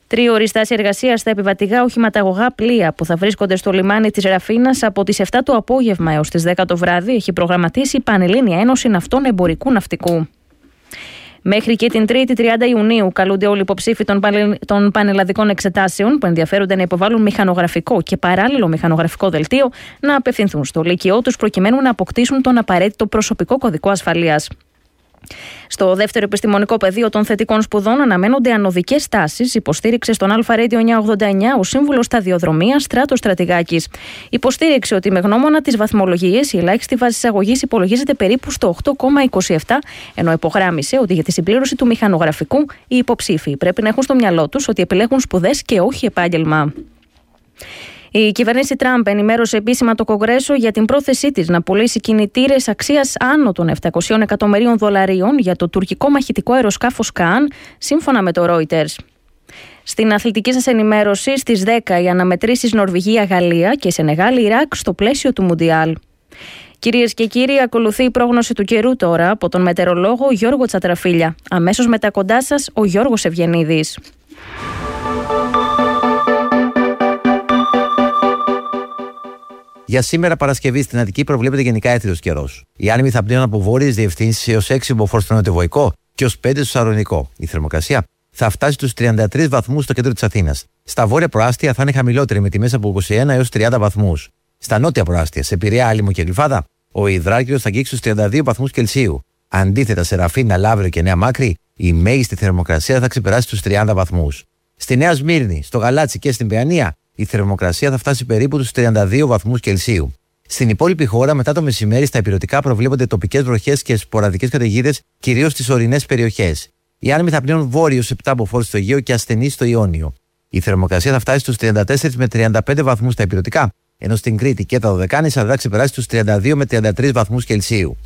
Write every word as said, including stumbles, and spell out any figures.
Τρίωρη στάση εργασίας στα επιβατικά οχηματαγωγά πλοία που θα βρίσκονται στο λιμάνι της Ραφίνας από τις επτά το απόγευμα έως τις δέκα το βράδυ έχει προγραμματίσει η Πανελλήνια Ένωση Ναυτών Εμπορικού Ναυτικού. Μέχρι και την Τρίτη τριάντα Ιουνίου καλούνται όλοι οι υποψήφοι των, πανε, των πανελλαδικών εξετάσεων που ενδιαφέρονται να υποβάλουν μηχανογραφικό και παράλληλο μηχανογραφικό δελτίο να απευθυνθούν στο Λύκειό τους προκειμένου να αποκτήσουν τον απαραίτητο προσωπικό κωδικό ασφαλείας. Στο δεύτερο επιστημονικό πεδίο των θετικών σπουδών αναμένονται ανωδικές τάσεις, υποστήριξε στον Αλφα Radio εννιακόσια ογδόντα εννιά ο σύμβουλος σταδιοδρομίας Στράτος Στρατηγάκης. Υποστήριξε ότι με γνώμονα τις βαθμολογίες η ελάχιστη βάση εισαγωγής υπολογίζεται περίπου στο οκτώ κόμμα είκοσι επτά, ενώ υπογράμμισε ότι για τη συμπλήρωση του μηχανογραφικού οι υποψήφοι πρέπει να έχουν στο μυαλό τους ότι επιλέγουν σπουδές και όχι επάγγελμα. Η κυβέρνηση Τραμπ ενημέρωσε επίσημα το Κογκρέσο για την πρόθεσή της να πουλήσει κινητήρες αξίας άνω των επτακόσια εκατομμυρίων δολαρίων για το τουρκικό μαχητικό αεροσκάφος Καάν, σύμφωνα με το Reuters. Στην αθλητική σας ενημέρωση, στις δέκα οι αναμετρήσεις Νορβηγία-Γαλλία και Σενεγάλη-Ιράκ στο πλαίσιο του Μουντιάλ. Κυρίες και κύριοι, ακολουθεί η πρόγνωση του καιρού τώρα από τον μετεωρολόγο Γιώργο Τσατραφίλια. Αμέσως μετά κοντά σας ο Γιώργος Ευγενίδης. Για σήμερα Παρασκευή στην Αττική προβλέπεται γενικά έθριος καιρός. Οι άνεμοι θα πνέουν από βόρειες διευθύνσεις έως έξι μποφόρ στο νοτιοβοϊκό και ως πέντε στο Σαρονικό. Η θερμοκρασία θα φτάσει στους τριάντα τρεις βαθμούς στο κέντρο της Αθήνας. Στα βόρεια προάστια θα είναι χαμηλότερη με τιμές από είκοσι ένα έως τριάντα βαθμούς. Στα νότια προάστια, σε Πειραιά, Άλυμο και Γλυφάδα, ο υδράργυρος θα αγγίξει στους τριάντα δύο βαθμούς Κελσίου. Αντίθετα, σε Ραφίνα, Λαύριο και Νέα Μάκρη, η μέγιστη θερμοκρασία θα ξεπεράσει τους τριάντα βαθμούς. Στη Νέα Σμύρνη, στο Γαλάτσι και στην Παιανία, η θερμοκρασία θα φτάσει περίπου τους τριάντα δύο βαθμούς Κελσίου. Στην υπόλοιπη χώρα, μετά το μεσημέρι, στα ηπειρωτικά προβλέπονται τοπικές βροχές και σποραδικές καταιγίδες, κυρίως στις ορεινές περιοχές. Οι άνεμοι θα πνέουν βόρειος επτά μποφόρ στο Αιγαίο και ασθενείς στο Ιόνιο. Η θερμοκρασία θα φτάσει στους τριάντα τέσσερα με τριάντα πέντε βαθμούς στα ηπειρωτικά, ενώ στην Κρήτη και τα Δωδεκάνησα θα ξεπεράσει τους τριάντα δύο με τριάντα τρεις βαθμούς Κελσίου.